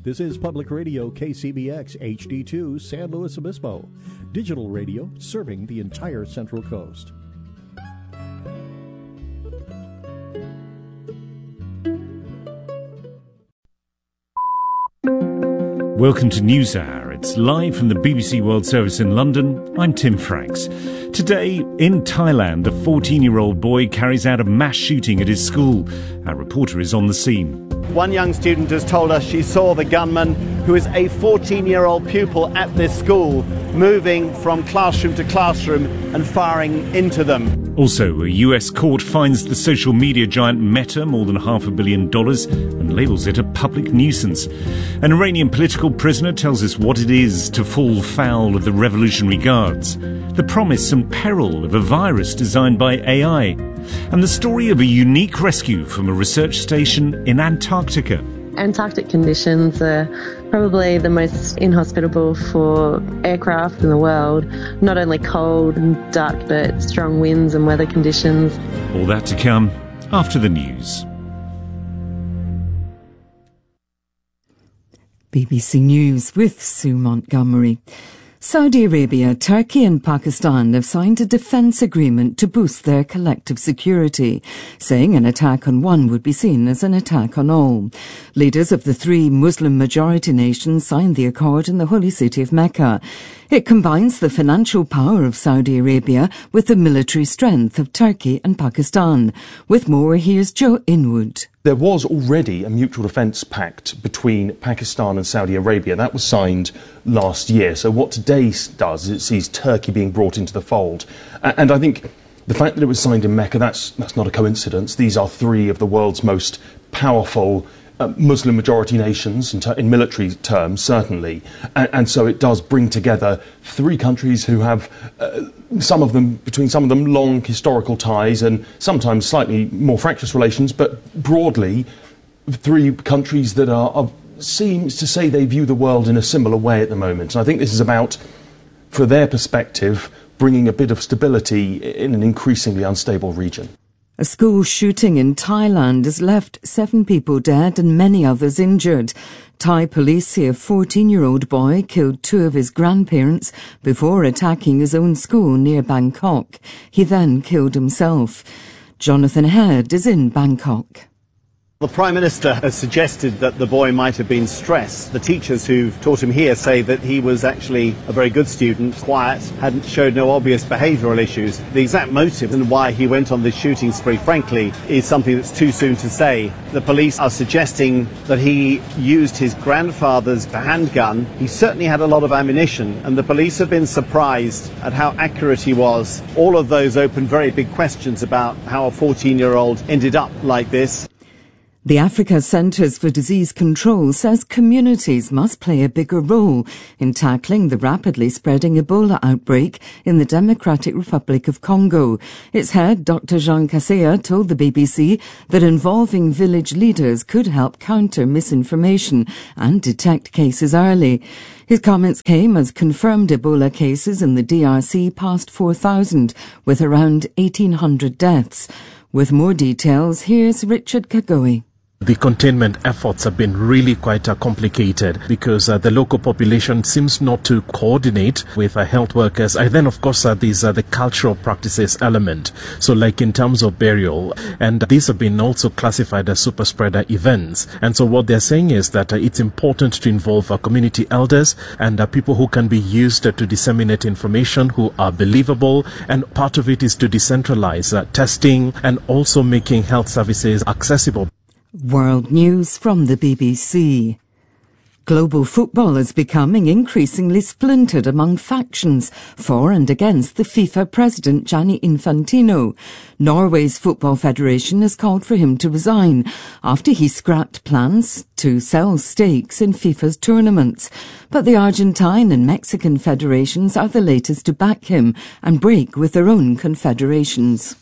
This is Public Radio KCBX HD2 San Luis Obispo. Digital radio serving the entire Central Coast. Welcome to NewsHour. It's live from the BBC World Service in London. I'm Tim Franks. Today, in Thailand, a 14-year-old boy carries out a mass shooting at his school. Our reporter is on the scene. One young student has told us she saw the gunman, who is a 14-year-old pupil at this school, moving from classroom to classroom and firing into them. Also, a US court fines the social media giant Meta more than $500 million and labels it a public nuisance. An Iranian political prisoner tells us what it is to fall foul of the Revolutionary Guards, the promise and peril of a virus designed by AI, and the story of a unique rescue from a research station in Antarctica. Antarctic conditions are probably the most inhospitable for aircraft in the world. Not only cold and dark, but strong winds and weather conditions. All that to come after the news. BBC News with Sue Montgomery. Saudi Arabia, Turkey and Pakistan have signed a defence agreement to boost their collective security, saying an attack on one would be seen as an attack on all. Leaders of the three Muslim-majority nations signed the accord in the holy city of Mecca. It combines the financial power of Saudi Arabia with the military strength of Turkey and Pakistan. With more, here's Joe Inwood. There was already a mutual defence pact between Pakistan and Saudi Arabia. That was signed last year. So what today does is it sees Turkey being brought into the fold. And I think the fact that it was signed in Mecca, that's not a coincidence. These are three of the world's most powerful Muslim-majority nations in military terms, certainly. And so it does bring together three countries who have between some of them long historical ties and sometimes slightly more fractious relations, but broadly three countries that seems to say they view the world in a similar way at the moment. And I think this is about, for their perspective, bringing a bit of stability in an increasingly unstable region. A school shooting in Thailand has left 7 people dead and many others injured. Thai police say a 14-year-old boy killed 2 of his grandparents before attacking his own school near Bangkok. He then killed himself. Jonathan Head is in Bangkok. The Prime Minister has suggested that the boy might have been stressed. The teachers who've taught him here say that he was actually a very good student, quiet, showed no obvious behavioural issues. The exact motive and why he went on this shooting spree, frankly, is something that's too soon to say. The police are suggesting that he used his grandfather's handgun. He certainly had a lot of ammunition, and the police have been surprised at how accurate he was. All of those open very big questions about how a 14-year-old ended up like this. The Africa Centres for Disease Control says communities must play a bigger role in tackling the rapidly spreading Ebola outbreak in the Democratic Republic of Congo. Its head, Dr. Jean Kaseya, told the BBC that involving village leaders could help counter misinformation and detect cases early. His comments came as confirmed Ebola cases in the DRC passed 4,000, with around 1,800 deaths. With more details, here's Richard Kagoe. The containment efforts have been really quite complicated because the local population seems not to coordinate with health workers. And then, of course, there's the cultural practices element. So like in terms of burial, and these have been also classified as super spreader events. And so what they're saying is that it's important to involve community elders and people who can be used to disseminate information, who are believable. And part of it is to decentralize testing and also making health services accessible. World News from the BBC. Global football is becoming increasingly splintered among factions for and against the FIFA president Gianni Infantino. Norway's Football Federation has called for him to resign after he scrapped plans to sell stakes in FIFA's tournaments. But the Argentine and Mexican federations are the latest to back him and break with their own confederations.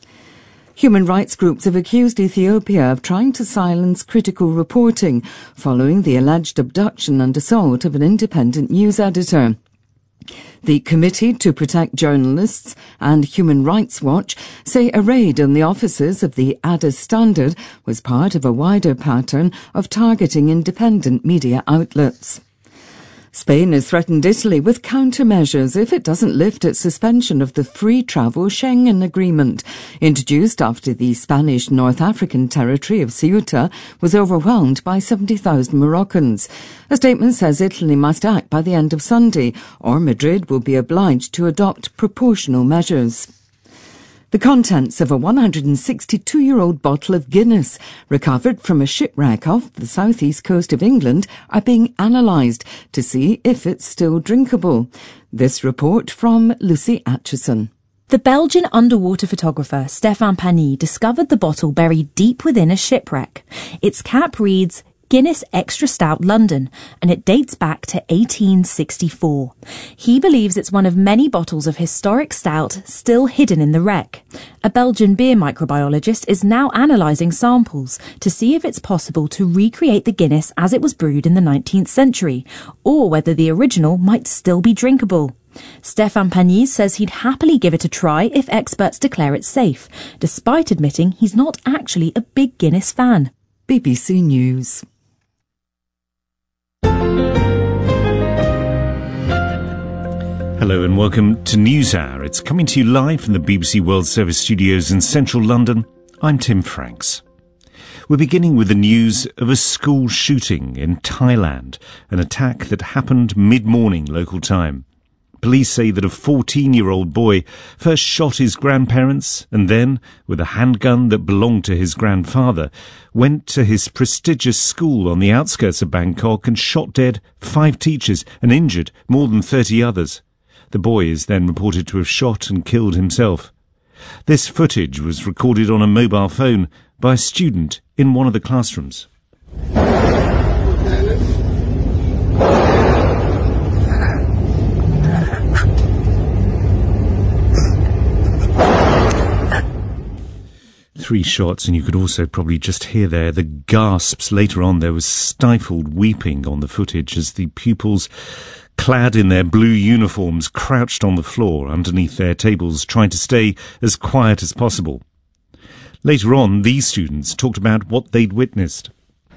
Human rights groups have accused Ethiopia of trying to silence critical reporting following the alleged abduction and assault of an independent news editor. The Committee to Protect Journalists and Human Rights Watch say a raid on the offices of the Addis Standard was part of a wider pattern of targeting independent media outlets. Spain has threatened Italy with countermeasures if it doesn't lift its suspension of the free travel Schengen agreement, introduced after the Spanish North African territory of Ceuta was overwhelmed by 70,000 Moroccans. A statement says Italy must act by the end of Sunday, or Madrid will be obliged to adopt proportional measures. The contents of a 162-year-old bottle of Guinness recovered from a shipwreck off the southeast coast of England are being analysed to see if it's still drinkable. This report from Lucy Atchison. The Belgian underwater photographer Stéphane Pagny discovered the bottle buried deep within a shipwreck. Its cap reads Guinness Extra Stout London, and it dates back to 1864. He believes it's one of many bottles of historic stout still hidden in the wreck. A Belgian beer microbiologist is now analysing samples to see if it's possible to recreate the Guinness as it was brewed in the 19th century, or whether the original might still be drinkable. Stéphane Pagny says he'd happily give it a try if experts declare it safe, despite admitting he's not actually a big Guinness fan. BBC News. Hello and welcome to NewsHour. It's coming to you live from the BBC World Service studios in central London. I'm Tim Franks. We're beginning with the news of a school shooting in Thailand, an attack that happened mid-morning local time. Police say that a 14-year-old boy first shot his grandparents and then, with a handgun that belonged to his grandfather, went to his prestigious school on the outskirts of Bangkok and shot dead 5 teachers and injured more than 30 others. The boy is then reported to have shot and killed himself. This footage was recorded on a mobile phone by a student in one of the classrooms. 3 shots, and you could also probably just hear there the gasps. Later on there was stifled weeping on the footage as the pupils, clad in their blue uniforms, crouched on the floor underneath their tables, trying to stay as quiet as possible. Later on, these students talked about what they'd witnessed.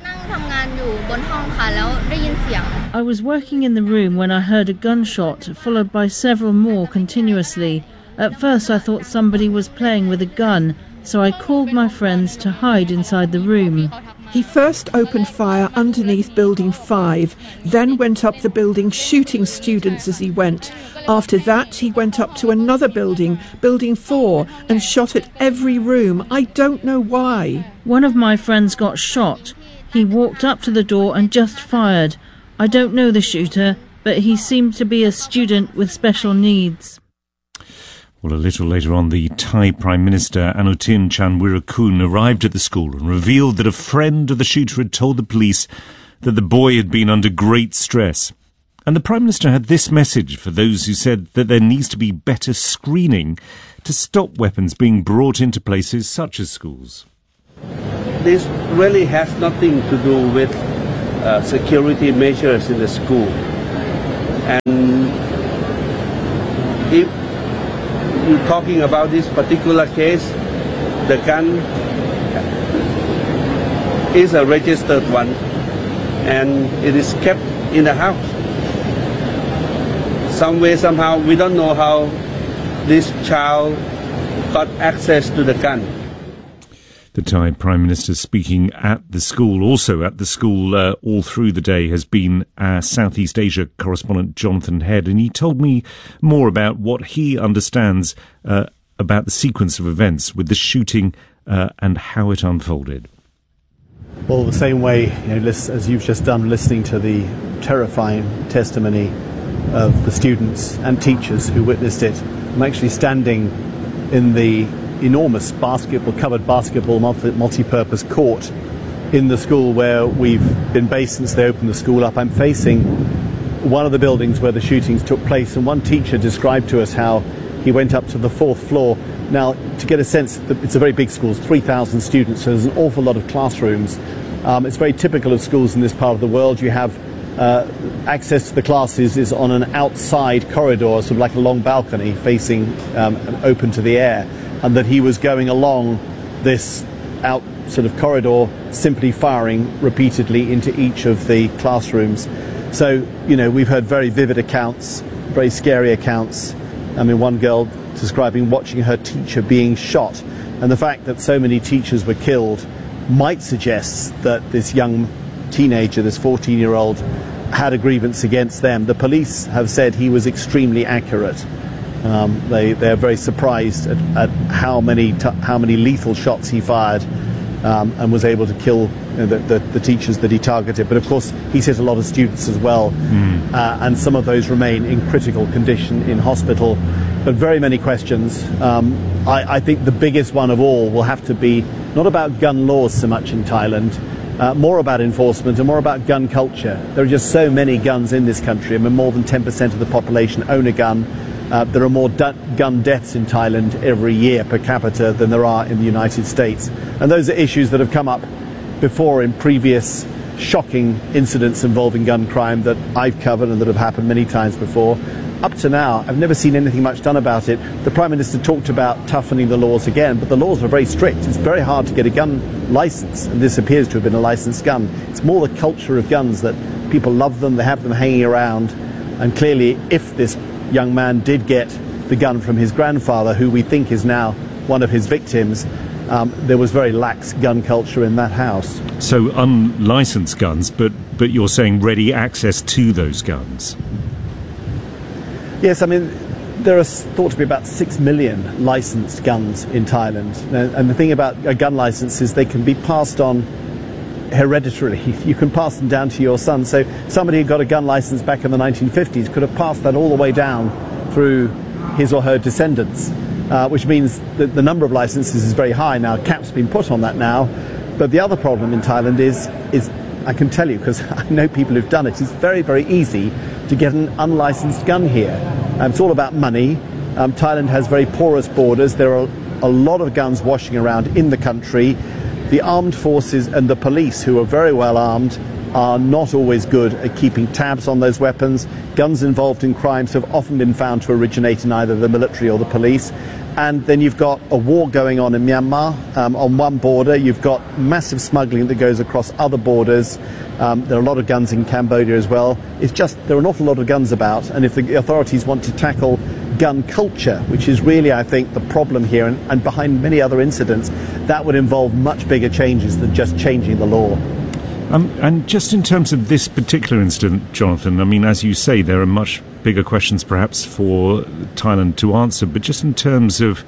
I was working in the room when I heard a gunshot, followed by several more continuously. At first I thought somebody was playing with a gun, so I called my friends to hide inside the room. He first opened fire underneath Building 5, then went up the building shooting students as he went. After that, he went up to another building, Building 4, and shot at every room. I don't know why. One of my friends got shot. He walked up to the door and just fired. I don't know the shooter, but he seemed to be a student with special needs. Well, a little later on, the Thai Prime Minister Anutin Chanvirakul arrived at the school and revealed that a friend of the shooter had told the police that the boy had been under great stress. And the Prime Minister had this message for those who said that there needs to be better screening to stop weapons being brought into places such as schools. This really has nothing to do with security measures in the school. And if you're talking about this particular case, the gun is a registered one and it is kept in the house. Some way, somehow, we don't know how this child got access to the gun. The Thai Prime Minister speaking at the school, also at the school all through the day, has been our Southeast Asia correspondent Jonathan Head, and he told me more about what he understands about the sequence of events with the shooting and how it unfolded. Well, the same way, as you've just done, listening to the terrifying testimony of the students and teachers who witnessed it, I'm actually standing in the enormous covered basketball multi-purpose court in the school where we've been based since they opened the school up. I'm facing one of the buildings where the shootings took place, and one teacher described to us how he went up to the 4th floor. Now, to get a sense, it's a very big school, 3,000 students, so there's an awful lot of classrooms. It's very typical of schools in this part of the world. You have access to the classes is on an outside corridor, sort of like a long balcony facing open to the air, and that he was going along this out sort of corridor simply firing repeatedly into each of the classrooms. So, we've heard very vivid accounts, very scary accounts. I mean, one girl describing watching her teacher being shot, and the fact that so many teachers were killed might suggest that this young teenager, this 14-year-old, had a grievance against them. The police have said he was extremely accurate. They're very surprised at how many lethal shots he fired, and was able to kill the teachers that he targeted. But of course, he's hit a lot of students as well, and some of those remain in critical condition in hospital. But very many questions. I think the biggest one of all will have to be not about gun laws so much in Thailand, more about enforcement and more about gun culture. There are just so many guns in this country. I mean, more than 10% of the population own a gun. There are more gun deaths in Thailand every year per capita than there are in the United States. And those are issues that have come up before in previous shocking incidents involving gun crime that I've covered and that have happened many times before. Up to now, I've never seen anything much done about it. The Prime Minister talked about toughening the laws again, but the laws are very strict. It's very hard to get a gun license, and this appears to have been a licensed gun. It's more the culture of guns that people love them, they have them hanging around, and clearly if this young man did get the gun from his grandfather, who we think is now one of his victims, there was very lax gun culture in that house. So unlicensed guns, but you're saying ready access to those guns? Yes, I mean, there are thought to be about 6 million licensed guns in Thailand. And the thing about a gun license is they can be passed on hereditarily. You can pass them down to your son. So somebody who got a gun license back in the 1950s could have passed that all the way down through his or her descendants, which means that the number of licenses is very high now. Cap's been put on that now. But the other problem in Thailand is I can tell you, because I know people who've done it, it's very, very easy to get an unlicensed gun here. It's all about money. Thailand has very porous borders. There are a lot of guns washing around in the country. The armed forces and the police, who are very well armed, are not always good at keeping tabs on those weapons. Guns involved in crimes have often been found to originate in either the military or the police. And then you've got a war going on in Myanmar on one border. You've got massive smuggling that goes across other borders. There are a lot of guns in Cambodia as well. It's just there are an awful lot of guns about. And if the authorities want to tackle gun culture, which is really, I think, the problem here and behind many other incidents, that would involve much bigger changes than just changing the law. And just in terms of this particular incident, Jonathan, I mean, as you say, there are much bigger questions perhaps for Thailand to answer, but just in terms of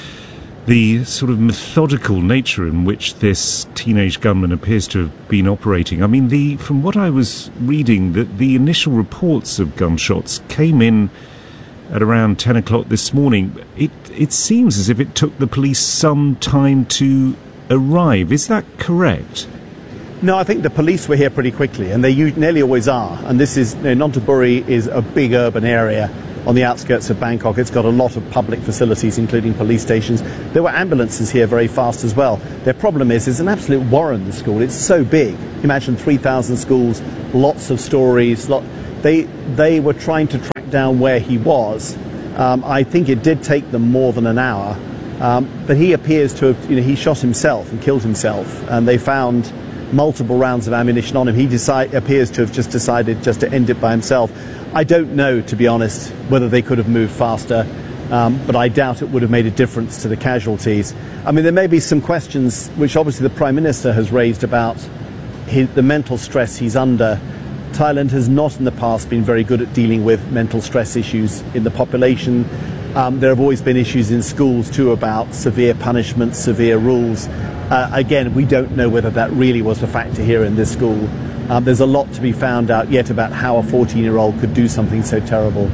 the sort of methodical nature in which this teenage gunman appears to have been operating. I mean, from what I was reading, that the initial reports of gunshots came in at around 10 o'clock this morning. It seems as if it took the police some time to arrive. Is that correct? No, I think the police were here pretty quickly, and they nearly always are. And this is, Nonthaburi is a big urban area on the outskirts of Bangkok. It's got a lot of public facilities, including police stations. There were ambulances here very fast as well. Their problem is it's an absolute warren, the school. It's so big. Imagine 3,000 schools, lots of stories. They were trying to track down where he was. I think it did take them more than an hour. But he appears to have, he shot himself and killed himself. And they found multiple rounds of ammunition on him. He appears to have just decided just to end it by himself. I don't know, to be honest, whether they could have moved faster, but I doubt it would have made a difference to the casualties. I mean, there may be some questions which obviously the Prime Minister has raised about the mental stress he's under. Thailand has not in the past been very good at dealing with mental stress issues in the population. There have always been issues in schools too about severe punishments, severe rules. Again, we don't know whether that really was a factor here in this school. There's a lot to be found out yet about how a 14-year-old could do something so terrible.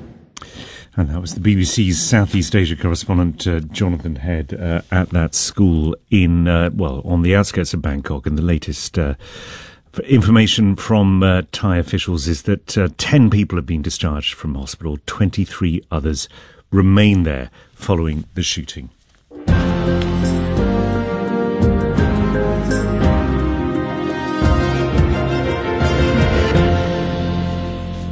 And that was the BBC's Southeast Asia correspondent, Jonathan Head, at that school in, on the outskirts of Bangkok. And the latest information from Thai officials is that 10 people have been discharged from hospital. 23 others remain there following the shooting.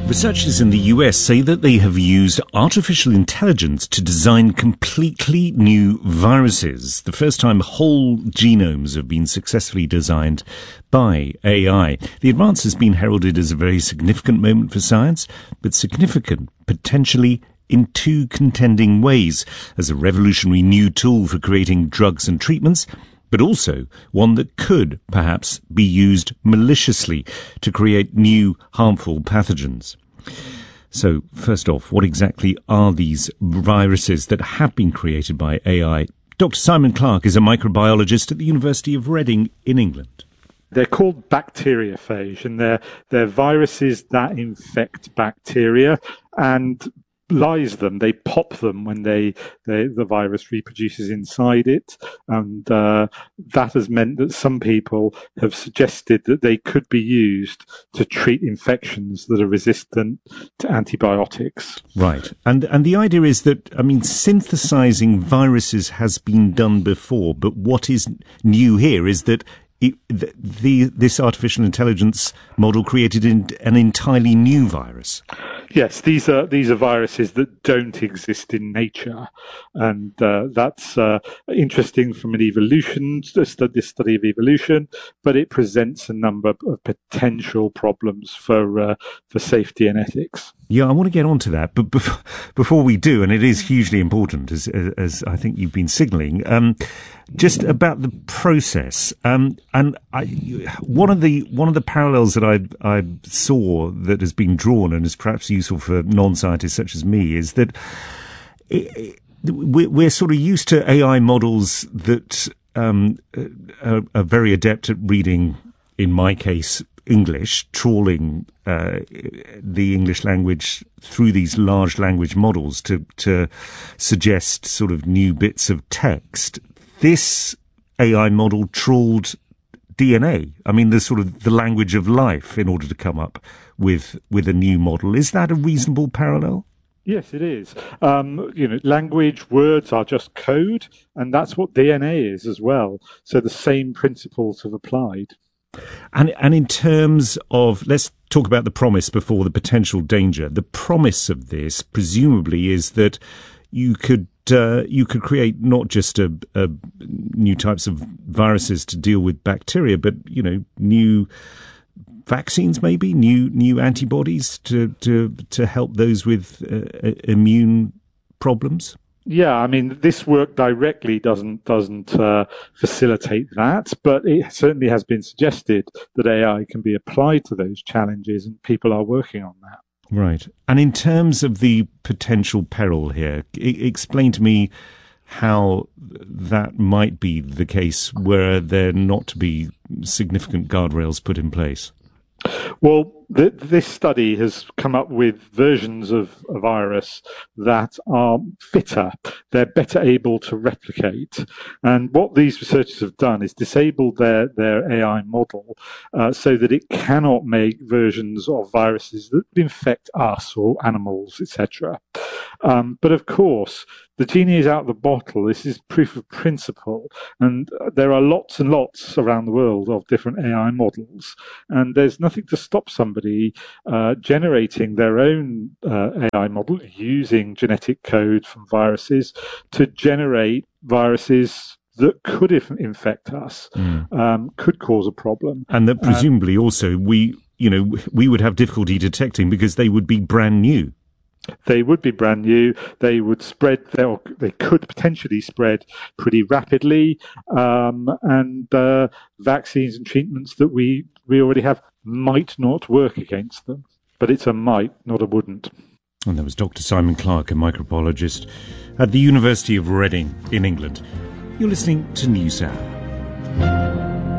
Researchers in the US say that they have used artificial intelligence to design completely new viruses. The first time whole genomes have been successfully designed by AI. The advance has been heralded as a very significant moment for science, but significant potentially in two contending ways: as a revolutionary new tool for creating drugs and treatments, but also one that could perhaps be used maliciously to create new harmful pathogens. So, first off, what exactly are these viruses that have been created by AI? Dr. Simon Clarke is a microbiologist at the University of Reading in England. They're called bacteriophage, and they're viruses that infect bacteria and lyse them. They pop them when the virus reproduces inside it, and that has meant that some people have suggested that they could be used to treat infections that are resistant to antibiotics. Right, and the idea is that, I mean, synthesizing viruses has been done before, but what is new here is that this artificial intelligence model created an entirely new virus. Yes, these are viruses that don't exist in nature, and that's interesting from an evolution study of evolution. But it presents a number of potential problems for safety and ethics. Yeah, I want to get on to that, but before we do, and it is hugely important, as I think you've been signalling, just about the process. And one of the parallels that I saw that has been drawn and is perhaps useful for non-scientists such as me is that we're sort of used to AI models that are very adept at reading, in my case, English, trawling the English language through these large language models to suggest sort of new bits of text. This AI model trawled DNA. I mean, the language of life in order to come up with a new model. Is that a reasonable parallel? Yes, it is. Language, words are just code, and that's what DNA is as well. So the same principles have applied. And in terms of, let's talk about the promise before the potential danger. The promise of this, presumably, is that you could create not just a new types of viruses to deal with bacteria, but new vaccines, maybe new antibodies to help those with immune problems. Yeah, I mean, this work directly doesn't facilitate that, but it certainly has been suggested that AI can be applied to those challenges, and people are working on that. Right. And in terms of the potential peril here, explain to me how that might be the case were there not to be significant guardrails put in place. Well, this study has come up with versions of a virus that are fitter. They're better able to replicate. And what these researchers have done is disabled their AI model so that it cannot make versions of viruses that infect us or animals, etc. But of course, the genie is out of the bottle. This is proof of principle. And there are lots and lots around the world of different AI models. And there's nothing to stop somebody generating their own AI model using genetic code from viruses to generate viruses that could infect us, could cause a problem. And that presumably also we would have difficulty detecting because they would be brand new. They would be brand new. They would spread. They could potentially spread pretty rapidly, and vaccines and treatments that we already have might not work against them. But it's a might, not a wouldn't. And that was Dr. Simon Clarke, a microbiologist at the University of Reading in England. You're listening to News Hour.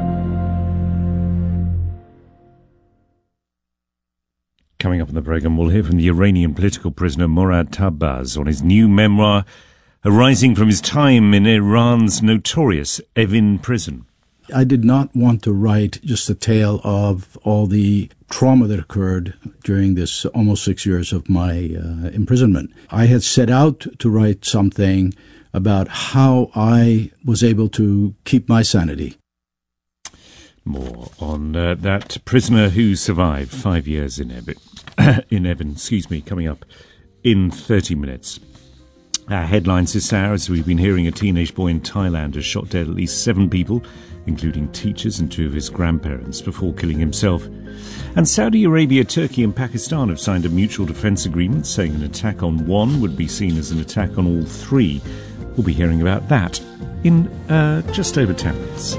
Coming up on the programme, we'll hear from the Iranian political prisoner Morad Tahbaz on his new memoir, arising from his time in Iran's notorious Evin prison. I did not want to write just a tale of all the trauma that occurred during this almost 6 years of my imprisonment. I had set out to write something about how I was able to keep my sanity. More on that prisoner who survived 5 years in Evin. coming up in 30 minutes. Our headlines this hour, as we've been hearing, a teenage boy in Thailand has shot dead at least 7 people, including teachers and 2 of his grandparents, before killing himself. And Saudi Arabia, Turkey and Pakistan have signed a mutual defence agreement saying an attack on one would be seen as an attack on all 3. We'll be hearing about that in just over 10 minutes.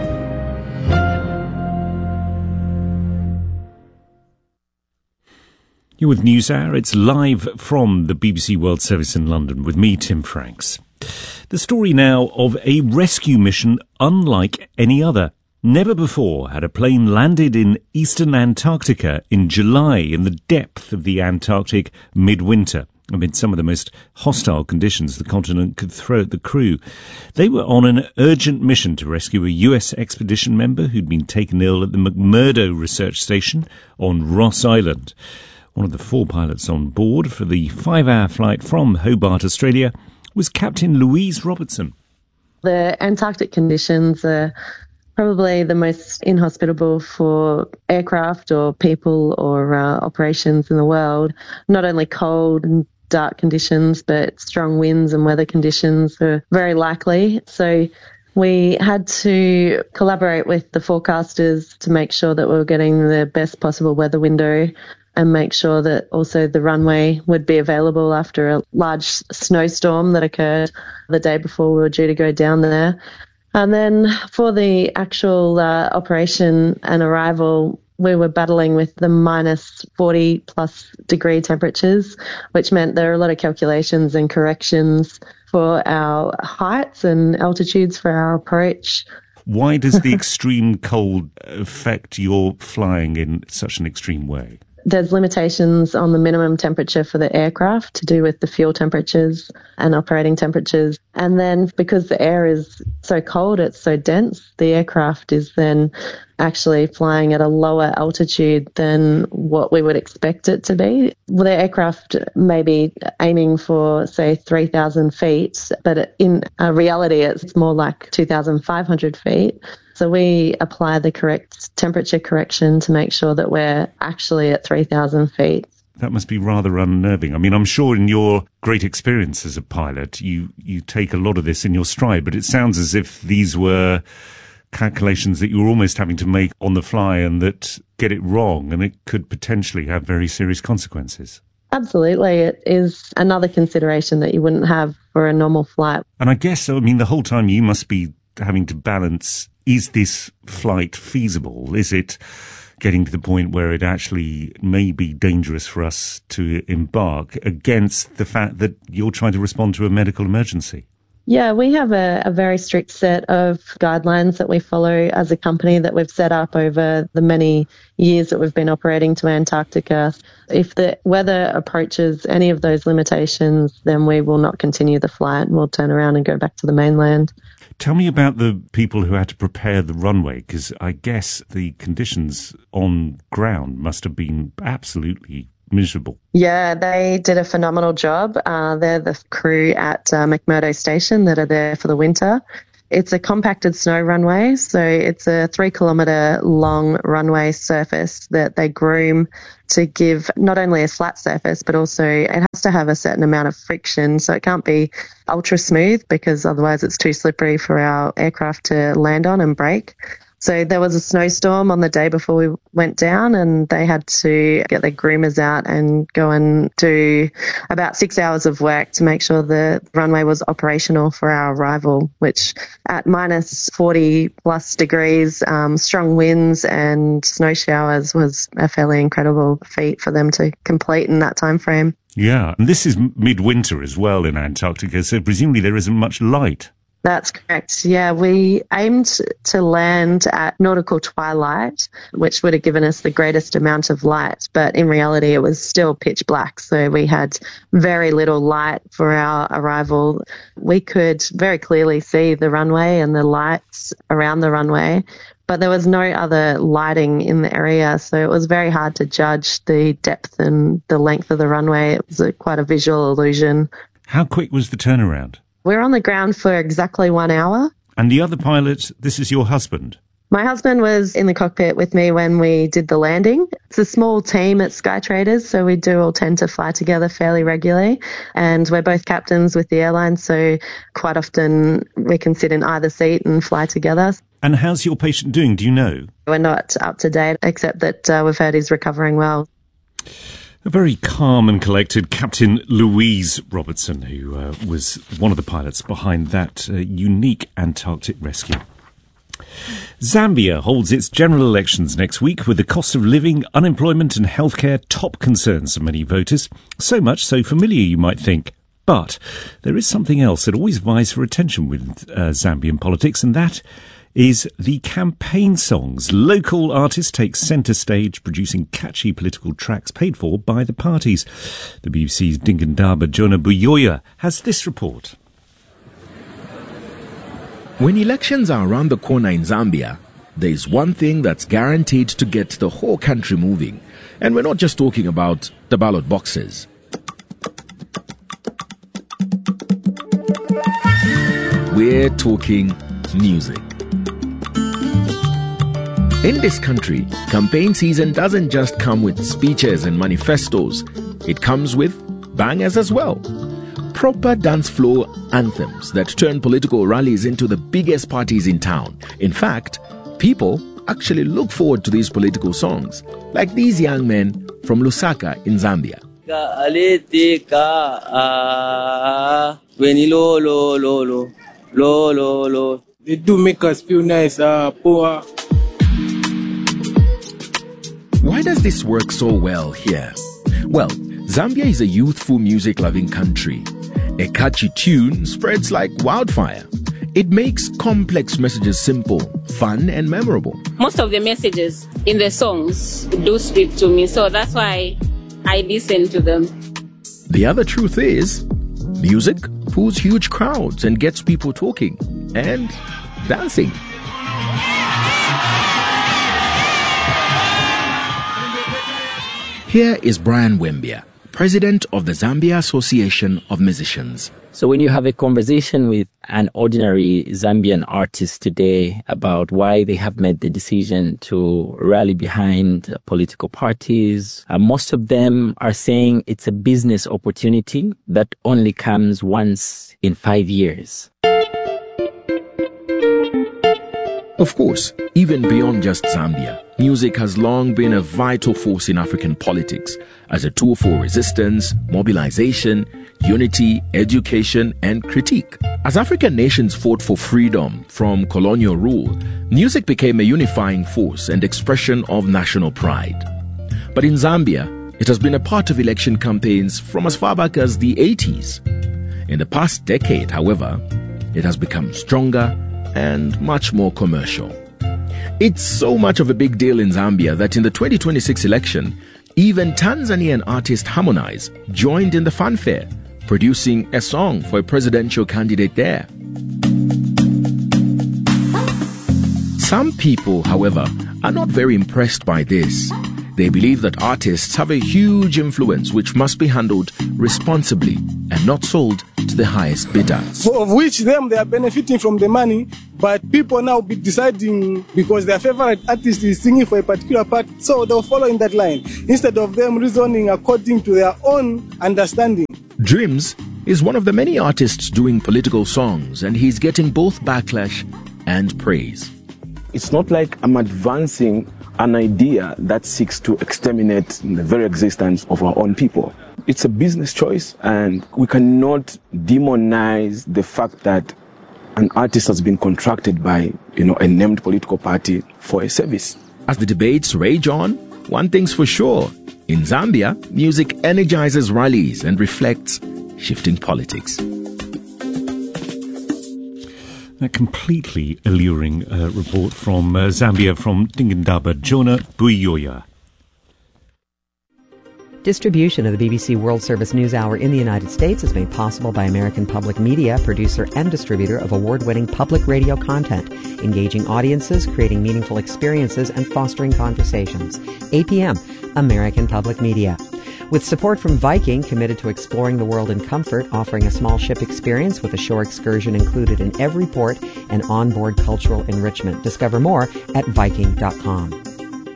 You're with NewsHour. It's live from the BBC World Service in London with me, Tim Franks. The story now of a rescue mission unlike any other. Never before had a plane landed in eastern Antarctica in July in the depth of the Antarctic midwinter, amid some of the most hostile conditions the continent could throw at the crew. They were on an urgent mission to rescue a US expedition member who'd been taken ill at the McMurdo Research Station on Ross Island. One of the 4 pilots on board for the 5-hour flight from Hobart, Australia, was Captain Louise Robertson. The Antarctic conditions are probably the most inhospitable for aircraft or people or operations in the world. Not only cold and dark conditions, but strong winds and weather conditions are very likely. So we had to collaborate with the forecasters to make sure that we were getting the best possible weather window and make sure that also the runway would be available after a large snowstorm that occurred the day before we were due to go down there. And then for the actual operation and arrival, we were battling with the minus 40 plus degree temperatures, which meant there are a lot of calculations and corrections for our heights and altitudes for our approach. Why does the extreme cold affect your flying in such an extreme way? There's limitations on the minimum temperature for the aircraft to do with the fuel temperatures and operating temperatures. And then because the air is so cold, it's so dense, the aircraft is then actually flying at a lower altitude than what we would expect it to be. Well, the aircraft may be aiming for, say, 3,000 feet, but in reality, it's more like 2,500 feet. So we apply the correct temperature correction to make sure that we're actually at 3,000 feet. That must be rather unnerving. I mean, I'm sure in your great experience as a pilot, you take a lot of this in your stride, but it sounds as if these were calculations that you were almost having to make on the fly and that get it wrong, and it could potentially have very serious consequences. Absolutely. It is another consideration that you wouldn't have for a normal flight. And I guess, I mean, the whole time you must be having to balance, is this flight feasible? Is it getting to the point where it actually may be dangerous for us to embark, against the fact that you're trying to respond to a medical emergency? Yeah, we have a very strict set of guidelines that we follow as a company that we've set up over the many years that we've been operating to Antarctica. If the weather approaches any of those limitations, then we will not continue the flight and we'll turn around and go back to the mainland. Tell me about the people who had to prepare the runway, because I guess the conditions on ground must have been absolutely miserable. Yeah, they did a phenomenal job. They're the crew at McMurdo Station that are there for the winter. It's a compacted snow runway, so it's a 3-kilometre long runway surface that they groom to give not only a flat surface, but also it has to have a certain amount of friction, so it can't be ultra smooth because otherwise it's too slippery for our aircraft to land on and brake. So there was a snowstorm on the day before we went down, and they had to get their groomers out and go and do about 6 hours of work to make sure the runway was operational for our arrival, which at minus 40 plus degrees, strong winds and snow showers was a fairly incredible feat for them to complete in that time frame. Yeah, and this is midwinter as well in Antarctica, so presumably there isn't much light. That's correct. Yeah, we aimed to land at nautical twilight, which would have given us the greatest amount of light. But in reality, it was still pitch black. So we had very little light for our arrival. We could very clearly see the runway and the lights around the runway, but there was no other lighting in the area. So it was very hard to judge the depth and the length of the runway. It was quite a visual illusion. How quick was the turnaround? We're on the ground for exactly 1 hour. And the other pilot, this is your husband? My husband was in the cockpit with me when we did the landing. It's a small team at Skytraders, so we do all tend to fly together fairly regularly. And we're both captains with the airline, so quite often we can sit in either seat and fly together. And how's your patient doing? Do you know? We're not up to date, except that we've heard he's recovering well. A very calm and collected Captain Louise Robertson, who was one of the pilots behind that unique Antarctic rescue. Zambia holds its general elections next week, with the cost of living, unemployment and healthcare top concerns for many voters. So much so familiar, you might think. But there is something else that always vies for attention with Zambian politics, and that is the campaign songs. Local artists take centre stage, producing catchy political tracks paid for by the parties. The BBC's Ndingindaba Jonah Buyoya has this report. When elections are around the corner in Zambia, there is one thing that's guaranteed to get the whole country moving. And we're not just talking about the ballot boxes. We're talking music. In this country, campaign season doesn't just come with speeches and manifestos. It comes with bangers as well. Proper dance floor anthems that turn political rallies into the biggest parties in town. In fact, people actually look forward to these political songs, like these young men from Lusaka in Zambia. They do make us feel nice, poor. Why does this work so well here? Well, Zambia is a youthful, music-loving country. A catchy tune spreads like wildfire. It makes complex messages simple, fun, and memorable. Most of the messages in the songs do speak to me, so that's why I listen to them. The other truth is, music pulls huge crowds and gets people talking and dancing. Here is Brian Wembia, president of the Zambia Association of Musicians. So when you have a conversation with an ordinary Zambian artist today about why they have made the decision to rally behind political parties, most of them are saying it's a business opportunity that only comes once in 5 years. Of course, even beyond just Zambia, music has long been a vital force in African politics as a tool for resistance, mobilization, unity, education, and critique. As African nations fought for freedom from colonial rule, music became a unifying force and expression of national pride. But in Zambia, it has been a part of election campaigns from as far back as the 80s. In the past decade, however, it has become stronger and much more commercial. It's so much of a big deal in Zambia that in the 2026 election, even Tanzanian artist Harmonize joined in the fanfare, producing a song for a presidential candidate there. Some people, however, are not very impressed by this. They believe that artists have a huge influence which must be handled responsibly and not sold to the highest bidder. So of which they are benefiting from the money, but people now be deciding because their favorite artist is singing for a particular part, so they'll follow in that line instead of them reasoning according to their own understanding. Dreams is one of the many artists doing political songs, and he's getting both backlash and praise. It's not like I'm advancing an idea that seeks to exterminate the very existence of our own people. It's a business choice, and we cannot demonize the fact that an artist has been contracted by, a named political party for a service. As the debates rage on, one thing's for sure. In Zambia, music energizes rallies and reflects shifting politics. A completely alluring report from Zambia from Ndingindaba Jonah Buyoya. Distribution of the BBC World Service News Hour in the United States is made possible by American Public Media, producer and distributor of award-winning public radio content, engaging audiences, creating meaningful experiences, and fostering conversations. APM, American Public Media. With support from Viking, committed to exploring the world in comfort, offering a small ship experience with a shore excursion included in every port and onboard cultural enrichment. Discover more at Viking.com.